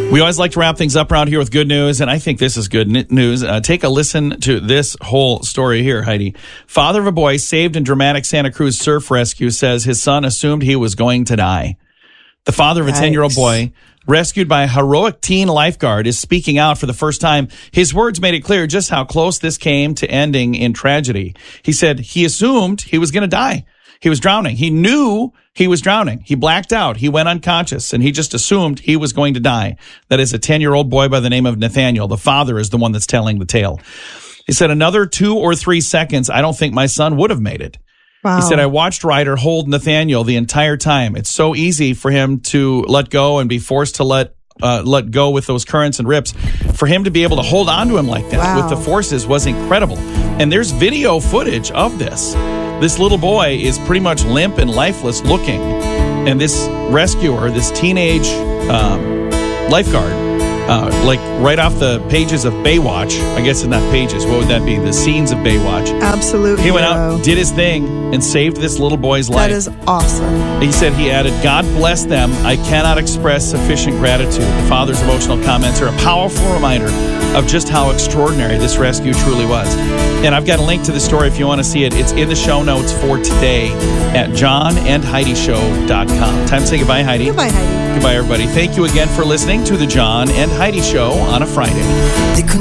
We always like to wrap things up around here with good news, and I think this is good news. Take a listen to this whole story here, Heidi. Father of a boy saved in dramatic Santa Cruz surf rescue says his son assumed he was going to die. The father of a 10-year-old boy rescued by a heroic teen lifeguard is speaking out for the first time. His words made it clear just how close this came to ending in tragedy. He said he assumed he was going to die. He was drowning. He knew he was drowning. He blacked out. He went unconscious, and he just assumed he was going to die. That is a 10-year-old boy by the name of Nathaniel. The father is the one that's telling the tale. He said, another 2 or 3 seconds, I don't think my son would have made it. Wow. He said, I watched Ryder hold Nathaniel the entire time. It's so easy for him to let go and be forced to let go with those currents and rips. For him to be able to hold on to him like that with the forces was incredible. And there's video footage of this. This little boy is pretty much limp and lifeless looking. And this rescuer, this teenage lifeguard, like right off the pages of Baywatch, I guess it's not pages, what would that be? The scenes of Baywatch. Absolutely. He went out, did his thing, and saved this little boy's life. That is awesome. He said, he added, God bless them. I cannot express sufficient gratitude. The father's emotional comments are a powerful reminder of just how extraordinary this rescue truly was. And I've got a link to the story if you want to see it. It's in the show notes for today at johnandheidishow.com. Time to say goodbye, Heidi. Goodbye, Heidi. Goodbye, everybody. Thank you again for listening to the John and Heidi Show on a Friday.